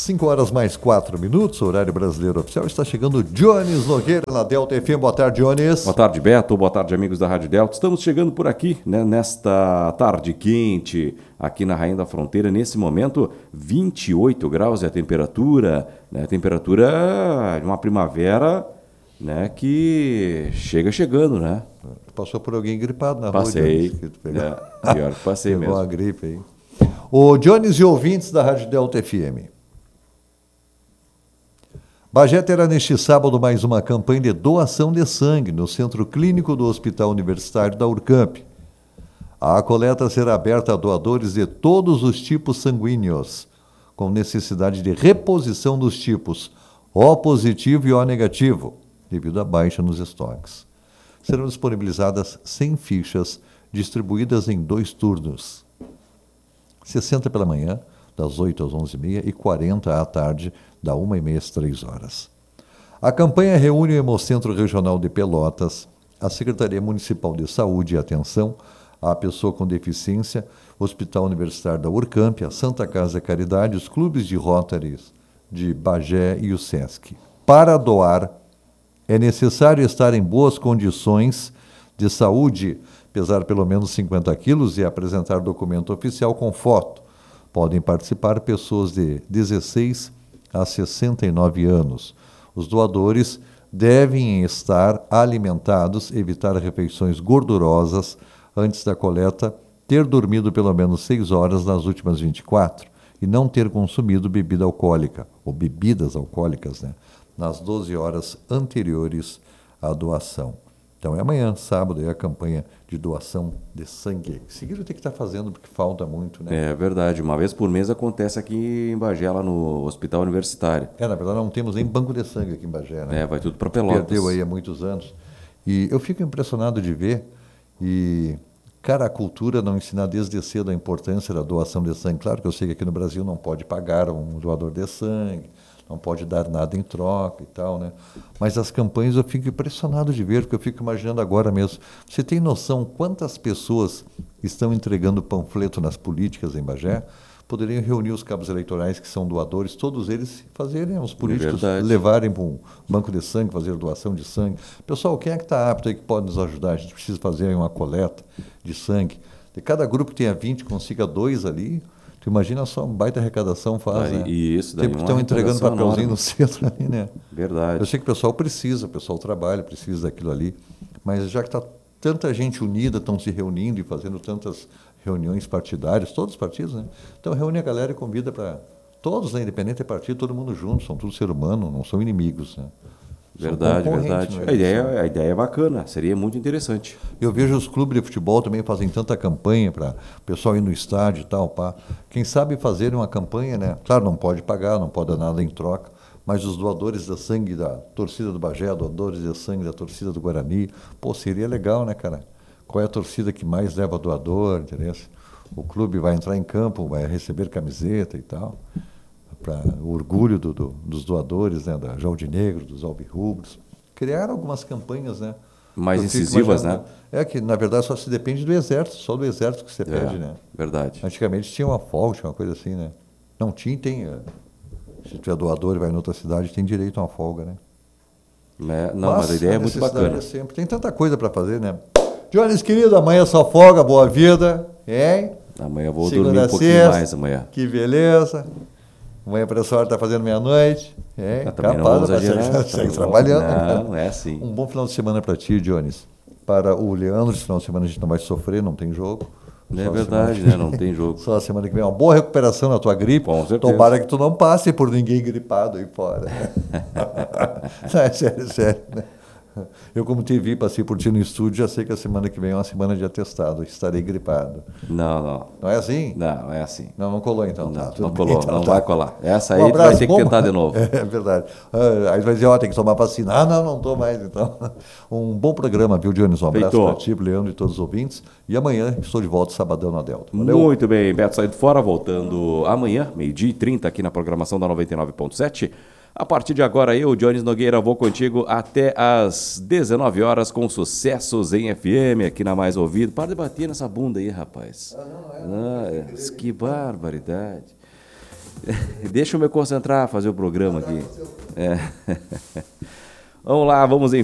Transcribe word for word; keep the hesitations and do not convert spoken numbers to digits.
cinco horas mais quatro minutos, horário brasileiro oficial. Está chegando Jones Nogueira na Delta F M. Boa tarde, Jones. Boa tarde, Beto. Boa tarde, amigos da Rádio Delta. Estamos chegando por aqui, né, nesta tarde quente, aqui na Rainha da Fronteira. Nesse momento, vinte e oito graus é a temperatura, né, temperatura de uma primavera, né, que chega chegando, né? Passou por alguém gripado na passei, rua? Passei. É, pior que passei mesmo. Pegou uma gripe aí. O Jones e ouvintes da Rádio Delta F M. Bagé terá neste sábado mais uma campanha de doação de sangue no Centro Clínico do Hospital Universitário da Urcamp. A coleta será aberta a doadores de todos os tipos sanguíneos, com necessidade de reposição dos tipos O positivo e O negativo, devido à baixa nos estoques. Serão disponibilizadas cem fichas, distribuídas em dois turnos. sessenta pela manhã, das oito às onze e meia, e quarenta à tarde, da uma e meia às três horas. A campanha reúne o Hemocentro Regional de Pelotas, a Secretaria Municipal de Saúde e Atenção à Pessoa com Deficiência, o Hospital Universitário da Urcamp, a Santa Casa Caridade, os clubes de Rotaries de Bagé e o Sesc. Para doar, é necessário estar em boas condições de saúde, pesar pelo menos cinquenta quilos e apresentar documento oficial com foto. Podem participar pessoas de dezesseis a sessenta e nove anos. Os doadores devem estar alimentados, evitar refeições gordurosas antes da coleta, ter dormido pelo menos seis horas nas últimas vinte e quatro e não ter consumido bebida alcoólica, ou bebidas alcoólicas, né, nas doze horas anteriores à doação. Então é amanhã, sábado, é a campanha de doação de sangue. Seguido tem que estar fazendo, porque falta muito, né? É verdade. Uma vez por mês acontece aqui em Bagé, lá no Hospital Universitário. É, na verdade não temos nem banco de sangue aqui em Bagé, né? É, vai tudo para Pelotas. Perdeu aí há muitos anos. E eu fico impressionado de ver, e, cara, a cultura não ensinar desde cedo a importância da doação de sangue. Claro que eu sei que aqui no Brasil não pode pagar um doador de sangue, não pode dar nada em troca e tal, né? Mas as campanhas eu fico impressionado de ver, porque eu fico imaginando agora mesmo. Você tem noção quantas pessoas estão entregando panfleto nas políticas em Bagé? Poderiam reunir os cabos eleitorais que são doadores, todos eles fazerem, os políticos É levarem para um banco de sangue, fazer doação de sangue. Pessoal, quem é que está apto aí que pode nos ajudar? A gente precisa fazer uma coleta de sangue. De cada grupo que tenha vinte, consiga dois ali. Tu imagina só uma baita arrecadação faz, daí, né? Isso, daí Tempo que estão entregando papelzinho no centro ali, né? Verdade. Eu sei que o pessoal precisa, o pessoal trabalha, precisa daquilo ali, mas já que está tanta gente unida, estão se reunindo e fazendo tantas reuniões partidárias, todos os partidos, né? Então reúne a galera e convida para todos, né? Independente de partido, todo mundo junto, são todos ser humano, não são inimigos, né? Verdade, verdade. A ideia, a ideia é bacana, seria muito interessante. Eu vejo os clubes de futebol também fazem tanta campanha para o pessoal ir no estádio e tal, pá. Quem sabe fazer uma campanha, né? Claro, não pode pagar, não pode dar nada em troca, mas os doadores de sangue da torcida do Bagé, doadores de sangue da torcida do Guarani, pô, seria legal, né, cara? Qual é a torcida que mais leva doador, interessa? O clube vai entrar em campo, vai receber camiseta e tal, para o orgulho do, do, dos doadores, né, da Jaldinegro, dos Alvirrubros. Criar algumas campanhas, né? Mais incisivas, né? É que, na verdade, só se depende do exército, só do exército que você pede, é, né? Verdade. Antigamente tinha uma folga, tinha uma coisa assim, né? Não tinha, tem. Se tu é doador e vai em outra cidade, tem direito a uma folga, né? É, não, mas, mas a ideia a é muito bacana. É sempre. Tem tanta coisa para fazer, né? Jones, querido, amanhã só folga, boa vida, hein? Amanhã eu vou Segunda dormir um pouquinho sexta, mais amanhã. Que beleza. Amanhã para essa hora está fazendo meia-noite. É, capaz, não vamos exagerar, segue trabalhando. Não, né? É assim. Um bom final de semana para ti, Jones. Para o Leandro, esse final de semana a gente não vai sofrer, não tem jogo. É verdade, né? Não tem jogo. Só a semana que vem. Uma boa recuperação na tua gripe. Com certeza. Tomara que tu não passe por ninguém gripado aí fora. Não, é sério, sério. Né? Eu, como te vi, passei por ti no estúdio, já sei que a semana que vem é uma semana de atestado. Estarei gripado. Não, não. Não é assim? Não, é assim. Não, não colou então. Não, tá, não bem, colou, então, não tá. vai colar. Essa aí Um tu vai ter que bom, tentar de novo. É verdade. Aí vai dizer, ó, tem que tomar vacina. Ah, não, não estou mais, então. Um bom programa, viu, Jones? Um abraço para ti, pro Leandro e todos os ouvintes. E amanhã estou de volta, sabadão na Delta. Valeu. Muito bem, Beto saindo fora, voltando amanhã, meio-dia e trinta, aqui na programação da noventa e nove ponto sete. A partir de agora, eu, Jones Nogueira, vou contigo até às dezenove horas com sucessos em F M, aqui na Mais Ouvido. Para de bater nessa bunda aí, rapaz. Ah, não, não é. Ah, que barbaridade. Deixa eu me concentrar, fazer o programa aqui. É. Vamos lá, vamos em